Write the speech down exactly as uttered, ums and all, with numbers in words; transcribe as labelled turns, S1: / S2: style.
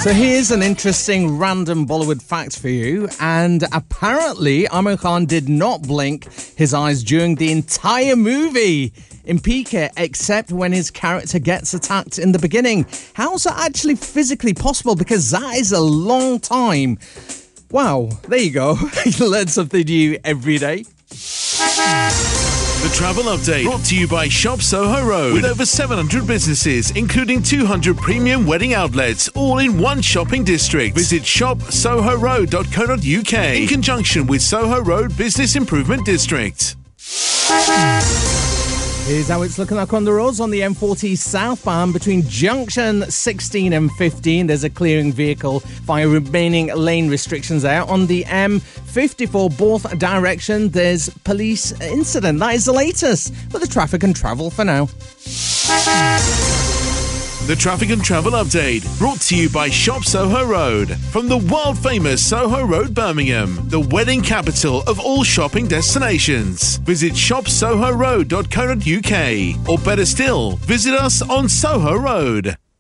S1: So here's an interesting random Bollywood fact for you. And apparently, Amir Khan did not blink his eyes during the entire movie in P K, except when his character gets attacked in the beginning. How's that actually physically possible? Because that is a long time. Wow, there you go. You learn something new every day.
S2: The Travel Update, brought to you by Shop Soho Road. With over seven hundred businesses, including two hundred premium wedding outlets, all in one shopping district. Visit shop soho road dot co dot uk in conjunction with Soho Road Business Improvement District.
S1: Here's how it's looking like on the roads. On the M forty southbound between junction sixteen and fifteen, there's a clearing vehicle via remaining lane restrictions there. On the M fifty-four both direction, there's police incident. That is the latest with the traffic and travel for now.
S2: The Traffic and Travel Update, brought to you by Shop Soho Road. From the world-famous Soho Road, Birmingham, the wedding capital of all shopping destinations. Visit shop soho road dot co dot uk, or better still, visit us on Soho Road.